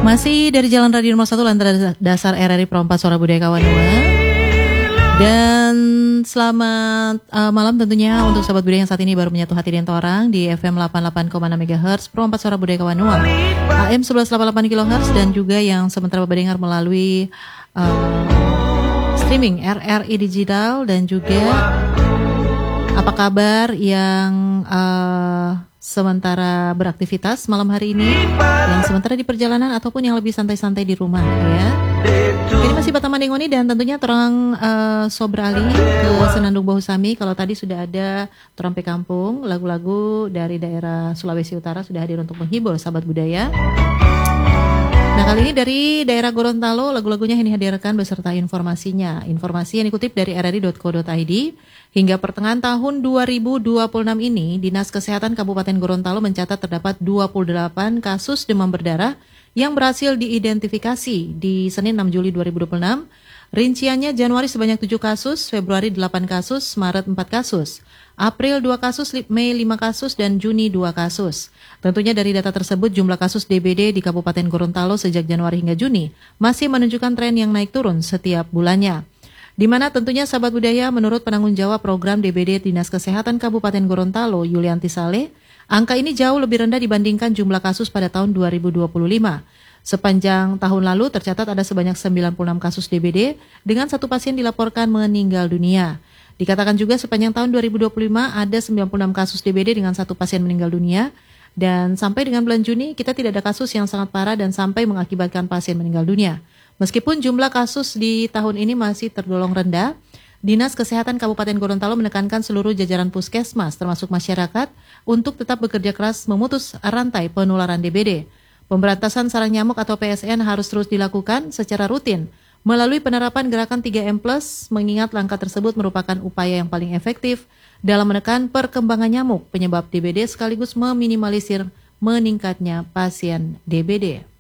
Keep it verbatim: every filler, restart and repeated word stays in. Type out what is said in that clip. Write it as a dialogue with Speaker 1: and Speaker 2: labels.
Speaker 1: Masih dari Jalan Radio Nomor satu Lantai Dasar R R I Pro empat Suara Budaya Kawanua. Dan selamat uh, malam tentunya untuk sahabat budaya yang saat ini baru menyatu hati dan torang di F M delapan puluh delapan koma enam megahertz Pro empat Suara Budaya Kawanua, A M seratus delapan puluh delapan kilohertz, dan juga yang sementara Bapak dengar melalui uh, streaming R R I Digital. Dan juga apa kabar yang uh, sementara beraktivitas malam hari ini, yang sementara di perjalanan ataupun yang lebih santai-santai di rumah ya. Ini masih Batam Mandengoni dan tentunya terang uh, sobrali ke Senandung Bahusami. Kalau tadi sudah ada Terampe Kampung, lagu-lagu dari daerah Sulawesi Utara sudah hadir untuk menghibur sahabat budaya. Nah, kali ini dari daerah Gorontalo, lagu-lagunya ini hadirkan beserta informasinya. Informasi yang dikutip dari r r i dot co dot i d. Hingga pertengahan tahun dua ribu dua puluh enam ini, Dinas Kesehatan Kabupaten Gorontalo mencatat terdapat dua puluh delapan kasus demam berdarah yang berhasil diidentifikasi di Senin enam Juli dua ribu dua puluh enam. Rinciannya Januari sebanyak tujuh kasus, Februari delapan kasus, Maret empat kasus, April dua kasus, Mei lima kasus, dan Juni dua kasus. Tentunya dari data tersebut jumlah kasus D B D di Kabupaten Gorontalo sejak Januari hingga Juni masih menunjukkan tren yang naik turun setiap bulannya. Di mana tentunya sahabat budaya, menurut penanggung jawab program D B D Dinas Kesehatan Kabupaten Gorontalo, Yulianti Saleh, angka ini jauh lebih rendah dibandingkan jumlah kasus pada tahun dua ribu dua puluh lima. Sepanjang tahun lalu tercatat ada sebanyak sembilan puluh enam kasus D B D dengan satu pasien dilaporkan meninggal dunia. Dikatakan juga sepanjang tahun dua ribu dua puluh lima ada sembilan puluh enam kasus D B D dengan satu pasien meninggal dunia. Dan sampai dengan bulan Juni kita tidak ada kasus yang sangat parah dan sampai mengakibatkan pasien meninggal dunia. Meskipun jumlah kasus di tahun ini masih tergolong rendah, Dinas Kesehatan Kabupaten Gorontalo menekankan seluruh jajaran puskesmas termasuk masyarakat untuk tetap bekerja keras memutus rantai penularan D B D. Pemberantasan sarang nyamuk atau P S N harus terus dilakukan secara rutin melalui penerapan gerakan tiga M plus, mengingat langkah tersebut merupakan upaya yang paling efektif dalam menekan perkembangan nyamuk penyebab D B D sekaligus meminimalisir meningkatnya pasien D B D.